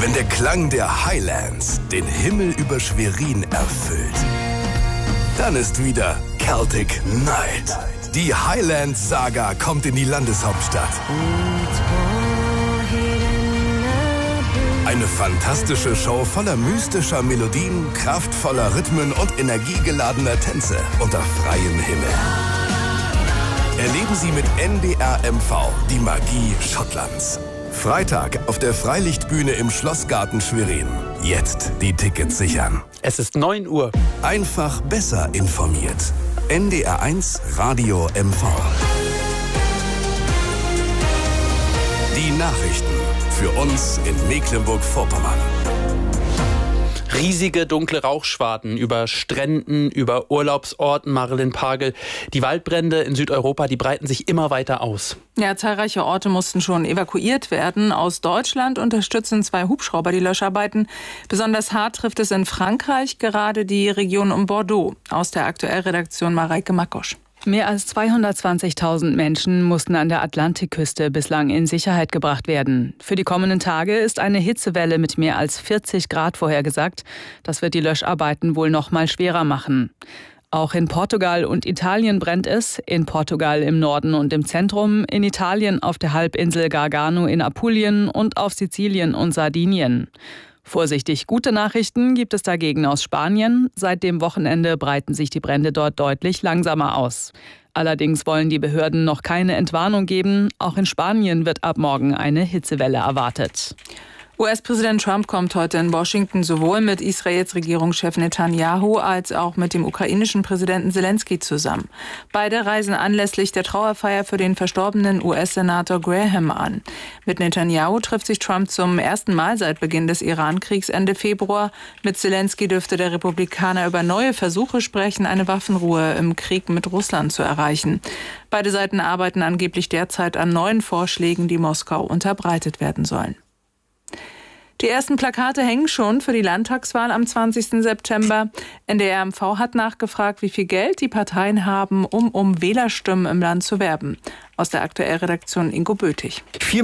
Wenn der Klang der Highlands den Himmel über Schwerin erfüllt, dann ist wieder Celtic Night. Die Highlands-Saga kommt in die Landeshauptstadt. Eine fantastische Show voller mystischer Melodien, kraftvoller Rhythmen und energiegeladener Tänze unter freiem Himmel. Erleben Sie mit NDR MV die Magie Schottlands. Freitag auf der Freilichtbühne im Schlossgarten Schwerin. Jetzt die Tickets sichern. Es ist 9 Uhr. Einfach besser informiert. NDR1 Radio MV. Die Nachrichten für uns in Mecklenburg-Vorpommern. Riesige dunkle Rauchschwaden über Stränden, über Urlaubsorten, Marilyn Pagel. Die Waldbrände in Südeuropa, die breiten sich immer weiter aus. Ja, zahlreiche Orte mussten schon evakuiert werden. Aus Deutschland unterstützen 2 Hubschrauber die Löscharbeiten. Besonders hart trifft es in Frankreich gerade die Region um Bordeaux. Aus der Aktuellredaktion Mareike Makosch. Mehr als 220.000 Menschen mussten an der Atlantikküste bislang in Sicherheit gebracht werden. Für die kommenden Tage ist eine Hitzewelle mit mehr als 40 Grad vorhergesagt. Das wird die Löscharbeiten wohl noch mal schwerer machen. Auch in Portugal und Italien brennt es. In Portugal im Norden und im Zentrum, in Italien auf der Halbinsel Gargano in Apulien und auf Sizilien und Sardinien. Vorsichtig gute Nachrichten gibt es dagegen aus Spanien. Seit dem Wochenende breiten sich die Brände dort deutlich langsamer aus. Allerdings wollen die Behörden noch keine Entwarnung geben. Auch in Spanien wird ab morgen eine Hitzewelle erwartet. US-Präsident Trump kommt heute in Washington sowohl mit Israels Regierungschef Netanyahu als auch mit dem ukrainischen Präsidenten Zelensky zusammen. Beide reisen anlässlich der Trauerfeier für den verstorbenen US-Senator Graham an. Mit Netanyahu trifft sich Trump zum ersten Mal seit Beginn des Iran-Kriegs Ende Februar. Mit Zelensky dürfte der Republikaner über neue Versuche sprechen, eine Waffenruhe im Krieg mit Russland zu erreichen. Beide Seiten arbeiten angeblich derzeit an neuen Vorschlägen, die Moskau unterbreitet werden sollen. Die ersten Plakate hängen schon für die Landtagswahl am 20. September. NDR MV hat nachgefragt, wie viel Geld die Parteien haben, um Wählerstimmen im Land zu werben. Aus der Aktuellredaktion Ingo Bötig.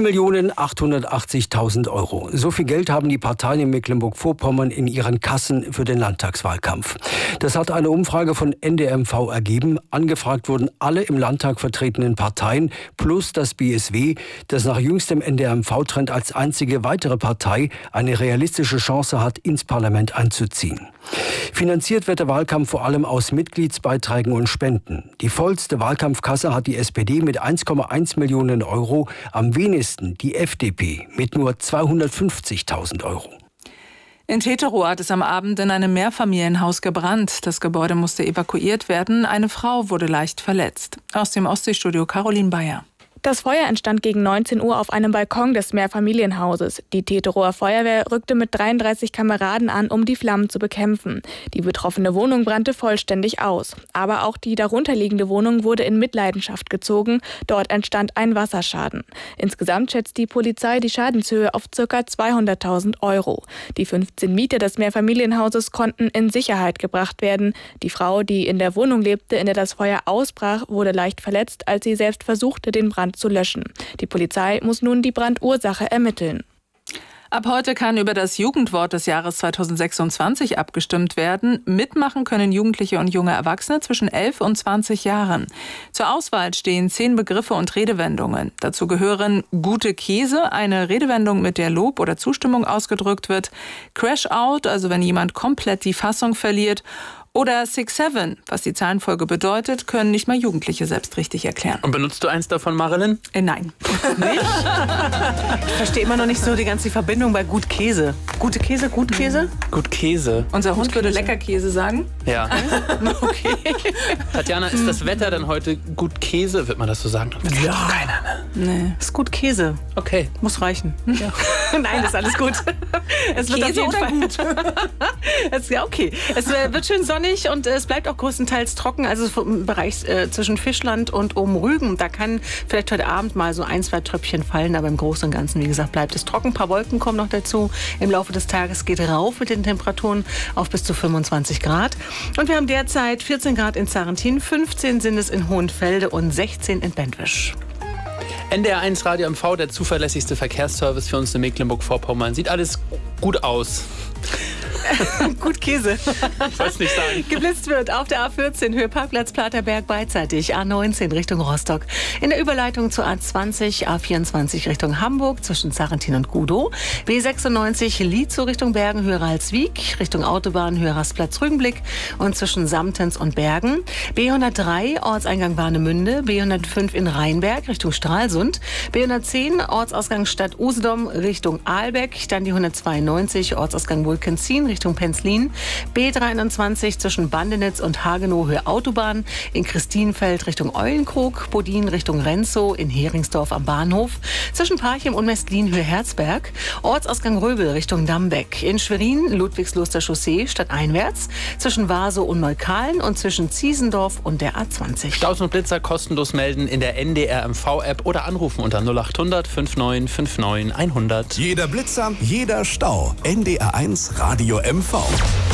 4.880.000 Euro. So viel Geld haben die Parteien in Mecklenburg-Vorpommern in ihren Kassen für den Landtagswahlkampf. Das hat eine Umfrage von NDR MV ergeben. Angefragt wurden alle im Landtag vertretenen Parteien plus das BSW, das nach jüngstem NDR MV-Trend als einzige weitere Partei eine realistische Chance hat, ins Parlament einzuziehen. Finanziert wird der Wahlkampf vor allem aus Mitgliedsbeiträgen und Spenden. Die vollste Wahlkampfkasse hat die SPD mit 1,1 Millionen Euro, am wenigsten die FDP mit nur 250.000 Euro. In Teterow hat es am Abend in einem Mehrfamilienhaus gebrannt. Das Gebäude musste evakuiert werden. Eine Frau wurde leicht verletzt. Aus dem Ostseestudio Caroline Bayer. Das Feuer entstand gegen 19 Uhr auf einem Balkon des Mehrfamilienhauses. Die Teterower Feuerwehr rückte mit 33 Kameraden an, um die Flammen zu bekämpfen. Die betroffene Wohnung brannte vollständig aus. Aber auch die darunterliegende Wohnung wurde in Mitleidenschaft gezogen. Dort entstand ein Wasserschaden. Insgesamt schätzt die Polizei die Schadenshöhe auf ca. 200.000 Euro. Die 15 Mieter des Mehrfamilienhauses konnten in Sicherheit gebracht werden. Die Frau, die in der Wohnung lebte, in der das Feuer ausbrach, wurde leicht verletzt, als sie selbst versuchte, den Brand zu löschen. Die Polizei muss nun die Brandursache ermitteln. Ab heute kann über das Jugendwort des Jahres 2026 abgestimmt werden. Mitmachen können Jugendliche und junge Erwachsene zwischen 11 und 20 Jahren. Zur Auswahl stehen 10 Begriffe und Redewendungen. Dazu gehören gute Käse, eine Redewendung, mit der Lob oder Zustimmung ausgedrückt wird, Crash Out, also wenn jemand komplett die Fassung verliert, oder 6-7, was die Zahlenfolge bedeutet, können nicht mal Jugendliche selbst richtig erklären. Und benutzt du eins davon, Marilyn? Nein. Nicht? Ich verstehe immer noch nicht so die ganze Verbindung bei gut Käse. Gute Käse, gut Käse? Gut Käse. Unser Hund würde Leckerkäse sagen. Ja. Okay. Tatjana, ist das Wetter dann heute gut Käse? Wird man das so sagen? Ja. Keiner, ne? Nee. Ist gut Käse. Okay. Muss reichen. Ja. Nein, ist alles gut. Es wird Käse auf jeden oder Fall gut? Ja, okay. Es wird schön sonnig und es bleibt auch größtenteils trocken. Also im Bereich zwischen Fischland und oben Rügen. Da kann vielleicht heute Abend mal so 1, 2 Tröpfchen fallen. Aber im Großen und Ganzen, wie gesagt, bleibt es trocken. Ein paar Wolken kommen noch dazu. Im Laufe des Tages geht rauf mit den Temperaturen auf bis zu 25 Grad. Und wir haben derzeit 14 Grad in Zarrentin, 15 sind es in Hohenfelde und 16 in Bentwisch. NDR1 Radio MV, der zuverlässigste Verkehrsservice für uns in Mecklenburg-Vorpommern. Sieht alles gut aus. Gut Käse. Ich weiß nicht sagen. Geblitzt wird auf der A14 Höhe Parkplatz Platerberg beidseitig. A19 Richtung Rostock. In der Überleitung zur A20 A24 Richtung Hamburg zwischen Sarrentin und Gudow. B96 Lietzow Richtung Bergen Höhe Ralswiek. Richtung Autobahn Höhe Rastplatz Rügenblick und zwischen Samtens und Bergen. B103 Ortseingang Warnemünde. B105 in Rheinberg Richtung Stralsund. B110 Ortsausgang Stadt Usedom Richtung Ahlbeck. Dann die 192 Ortsausgang Wulkenzin Richtung Penzlin, B23 zwischen Bandenitz und Hagenow Höhe Autobahn, in Christienfeld Richtung Eulenkrog, Bodin Richtung Renzow, in Heringsdorf am Bahnhof, zwischen Parchim und Mestlin Höhe Herzberg, Ortsausgang Röbel Richtung Dambeck, in Schwerin Ludwigslust Chaussee stadteinwärts, zwischen Wasow und Neukalen und zwischen Ziesendorf und der A20. Staus und Blitzer kostenlos melden in der NDR MV-App oder anrufen unter 0800 5959 100. Jeder Blitzer, jeder Stau. NDR1 Radio MV.